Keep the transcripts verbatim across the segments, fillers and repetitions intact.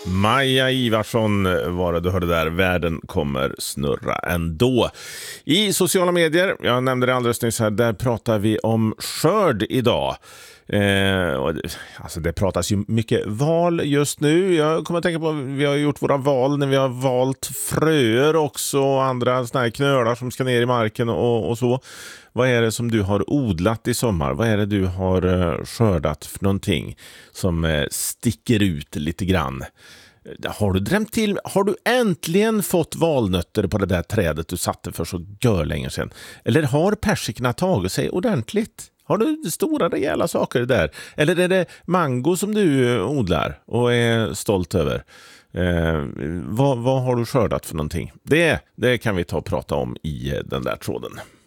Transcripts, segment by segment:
Maja Ivarsson var det du hörde där. Världen kommer snurra ändå. I sociala medier, jag nämnde det alldeles nyss här, där pratar vi om skörd idag. Eh, och, alltså det pratas ju mycket val just nu. Jag kommer att tänka på att vi har gjort våra val när vi har valt fröer också och andra såna här knölar som ska ner i marken och, och så. Vad är det som du har odlat i sommar? Vad är det du har uh, skördat för någonting som uh, sticker ut lite grann? Har du drämt till? Har du äntligen fått valnötter på det där trädet du satte för så gör länge sedan? Eller har persikorna tagit sig ordentligt? Har du stora rejäla saker där? Eller är det mango som du odlar och är stolt över? Eh, vad, vad har du skördat för någonting? Det, det kan vi ta och prata om i den där tråden.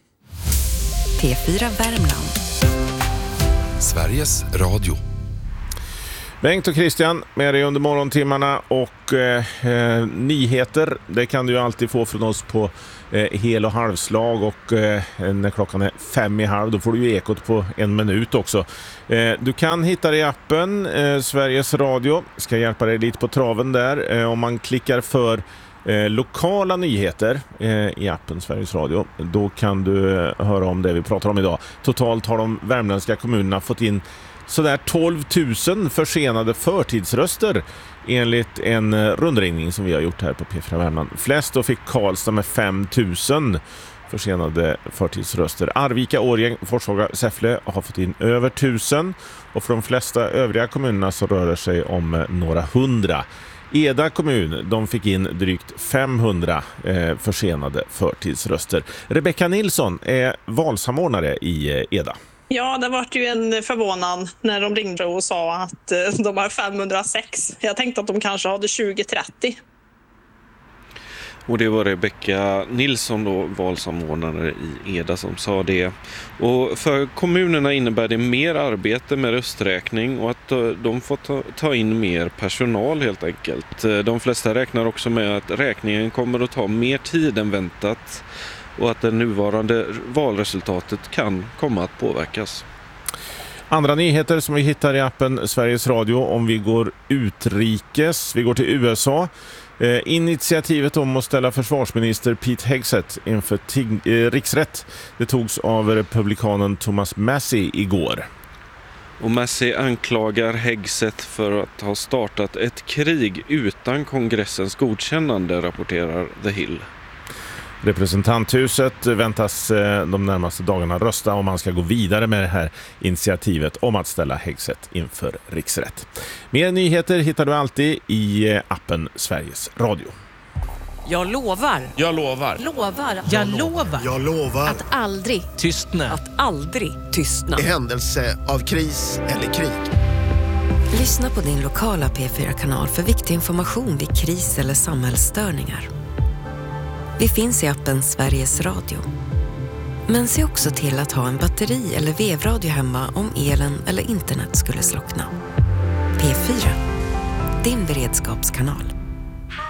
P fyra Värmland. Sveriges Radio. Bengt och Christian med dig under morgontimmarna och eh, eh, nyheter. Det kan du ju alltid få från oss på eh, hel- och halvslag och eh, när klockan är fem i halv då får du ju ekot på en minut också. Eh, du kan hitta det i appen eh, Sveriges Radio. Ska hjälpa dig lite på traven där. Eh, om man klickar för Eh, lokala nyheter eh, i appen Sveriges Radio, då kan du eh, höra om det vi pratar om idag. Totalt har de värmländska kommunerna fått in sådär tolv tusen försenade förtidsröster enligt en eh, rundringning som vi har gjort här på P fyra Värmland. Flest då fick Karlstad med fem tusen försenade förtidsröster. Arvika, Årjäng, Forshaga, Säffle har fått in över tusen och för de flesta övriga kommunerna så rör det sig om eh, några hundra. Eda kommun, de fick in drygt femhundra eh, försenade förtidsröster. Rebecka Nilsson är valsamordnare i eh, Eda. Ja, det var ju en förvånan när de ringde och sa att eh, de har femhundrasex. Jag tänkte att de kanske hade tjugo trettio. Och det var Rebecka Nilsson då, valsamordnare i Eda, som sa det. Och för kommunerna innebär det mer arbete med rösträkning och att de får ta, ta in mer personal helt enkelt. De flesta räknar också med att räkningen kommer att ta mer tid än väntat och att det nuvarande valresultatet kan komma att påverkas. Andra nyheter som vi hittar i appen Sveriges Radio om vi går utrikes, vi går till U S A. Eh, initiativet om att ställa försvarsminister Pete Hegseth inför tig- eh, riksrätt, det togs av republikanen Thomas Massie igår. Och Massie anklagar Hegseth för att ha startat ett krig utan kongressens godkännande, rapporterar The Hill. Representanthuset väntas de närmaste dagarna rösta om man ska gå vidare med det här initiativet om att ställa Hegseth inför riksrätt. Mer nyheter hittar du alltid i appen Sveriges Radio. Jag lovar. Jag lovar. Lovar. Jag lovar. Jag lovar. Att aldrig Tystna. Att aldrig tystna. I händelse av kris eller krig. Lyssna på din lokala P fyra-kanal för viktig information vid kris eller samhällsstörningar. Vi finns i appen Sveriges Radio. Men se också till att ha en batteri- eller vevradio hemma om elen eller internet skulle slockna. P fyra, din beredskapskanal.